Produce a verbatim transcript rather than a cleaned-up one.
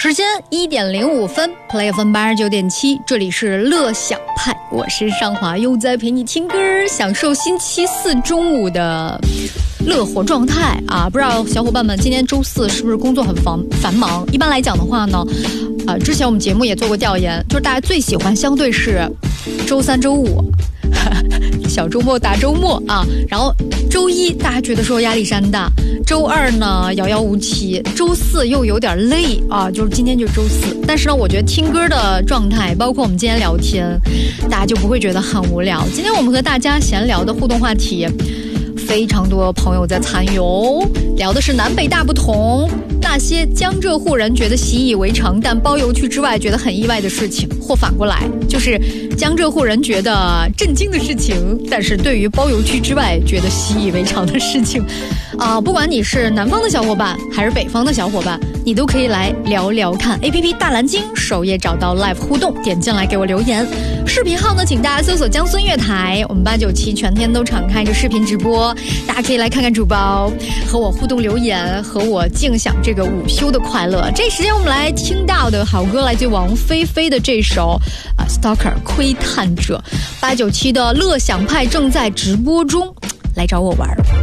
时间一点零五分 ，Play F M 八十九点七，这里是乐享派，我是上华，又在陪你听歌，享受星期四中午的乐活状态啊！不知道小伙伴们今天周四是不是工作很繁繁忙？一般来讲的话呢，呃，之前我们节目也做过调研，就是大家最喜欢相对是周三、周五。小周末大周末啊，然后周一大家觉得说压力山大，周二呢遥遥无期，周四又有点累啊，就是今天就是周四。但是呢，我觉得听歌的状态，包括我们今天聊天，大家就不会觉得很无聊。今天我们和大家闲聊的互动话题，非常多朋友在参与哦，聊的是南北大不同，那些江浙沪人觉得习以为常，但包邮区之外觉得很意外的事情，或反过来就是江浙沪人觉得震惊的事情，但是对于包邮区之外觉得习以为常的事情啊、呃，不管你是南方的小伙伴还是北方的小伙伴，你都可以来聊聊看。 A P P 大蓝鲸首页找到 Live 互动，点进来给我留言。视频号呢，请大家搜索江孙乐台，我们八九七全天都敞开着视频直播，大家可以来看看主播，和我互动留言，和我静享这个午休的快乐。这时间我们来听到的好歌来自王菲菲的这首啊、呃、Stalker 窥探者。八九七的乐享派正在直播中，来找我玩。